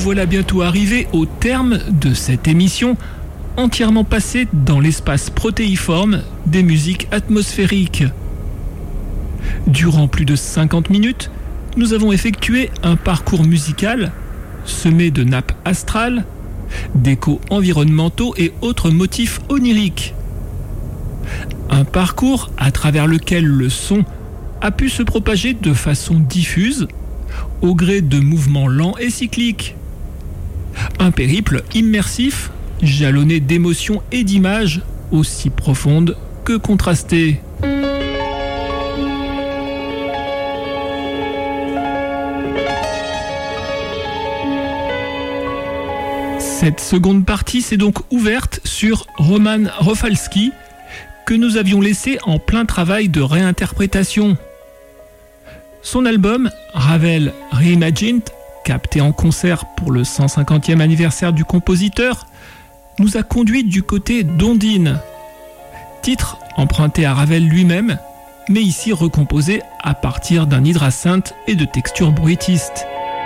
voilà bientôt arrivés au terme de cette émission entièrement passée dans l'espace protéiforme des musiques atmosphériques. Durant plus de 50 minutes, nous avons effectué un parcours musical semé de nappes astrales, d'échos environnementaux et autres motifs oniriques. Un parcours à travers lequel le son a pu se propager de façon diffuse, au gré de mouvements lents et cycliques. Un périple immersif, jalonné d'émotions et d'images aussi profondes que contrastées. Cette seconde partie s'est donc ouverte sur Roman Rafalski, que nous avions laissé en plein travail de réinterprétation. Son album Ravel Reimagined, capté en concert pour le 150e anniversaire du compositeur, nous a conduit du côté d'Ondine, titre emprunté à Ravel lui-même, mais ici recomposé à partir d'un hydrasynth et de textures bruitistes.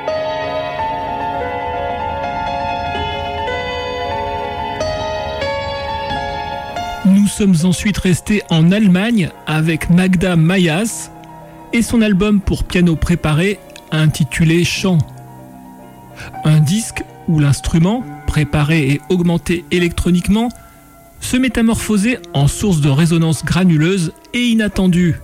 Nous sommes ensuite restés en Allemagne avec Magda Mayas et son album pour piano préparé intitulé Chant. Un disque où l'instrument, préparé et augmenté électroniquement, se métamorphosait en source de résonance granuleuse et inattendue.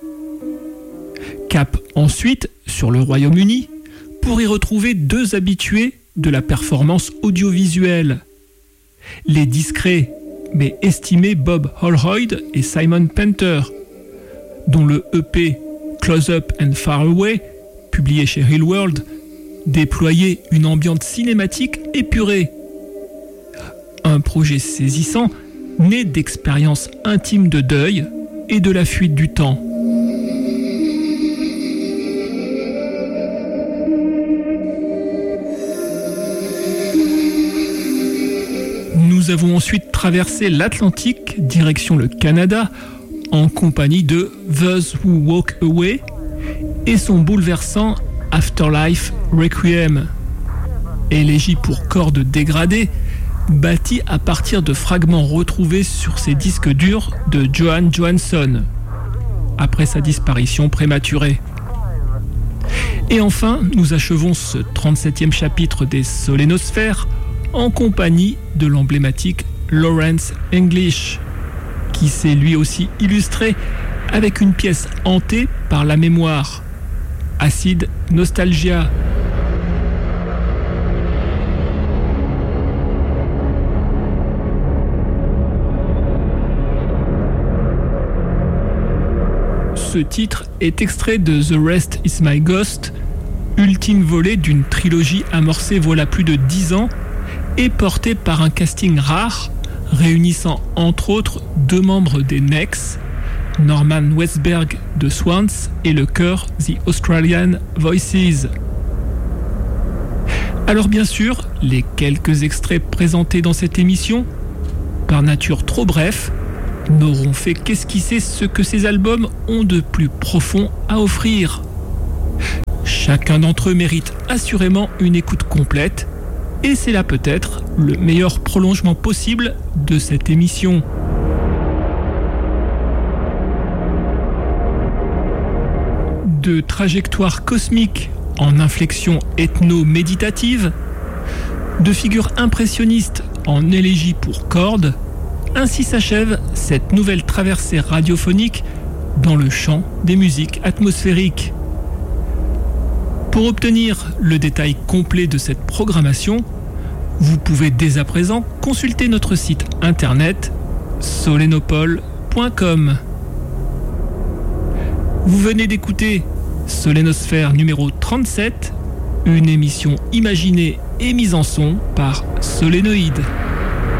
Cap ensuite sur le Royaume-Uni pour y retrouver deux habitués de la performance audiovisuelle. Les discrets mais estimés Bob Holroyd et Simon Penter, dont le EP Close Up and Far Away, publié chez Real World, déployait une ambiance cinématique épurée. Un projet saisissant, né d'expériences intimes de deuil et de la fuite du temps. Nous avons ensuite traversé l'Atlantique, direction le Canada, en compagnie de Those Who Walk Away et son bouleversant Afterlife Requiem, élégie pour cordes dégradées, bâtie à partir de fragments retrouvés sur ses disques durs de Johan Johansson, après sa disparition prématurée. Et enfin, nous achevons ce 37e chapitre des Solénosphères en compagnie de l'emblématique Lawrence English, qui s'est lui aussi illustré avec une pièce hantée par la mémoire, Acid Nostalgia. Ce titre est extrait de The Rest Is My Ghost, ultime volet d'une trilogie amorcée voilà plus de 10 ans et porté par un casting rare, réunissant entre autres deux membres des Necks, Norman Westberg de Swans et le chœur The Australian Voices. Alors bien sûr, les quelques extraits présentés dans cette émission, par nature trop brefs, n'auront fait qu'esquisser ce que ces albums ont de plus profond à offrir. Chacun d'entre eux mérite assurément une écoute complète, et c'est là peut-être le meilleur prolongement possible de cette émission. De trajectoires cosmiques en inflexion ethno-méditative, de figures impressionnistes en élégie pour cordes, ainsi s'achève cette nouvelle traversée radiophonique dans le champ des musiques atmosphériques. Pour obtenir le détail complet de cette programmation, vous pouvez dès à présent consulter notre site internet solenopole.com. Vous venez d'écouter Solénosphère numéro 37, une émission imaginée et mise en son par Solénoïde.